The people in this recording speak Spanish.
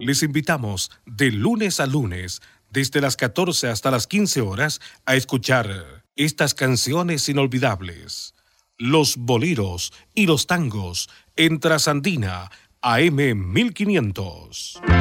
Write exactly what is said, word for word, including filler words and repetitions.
Les invitamos de lunes a lunes, desde las catorce hasta las quince horas, a escuchar estas canciones inolvidables. Los boleros y los tangos en Trasandina, A M mil quinientos.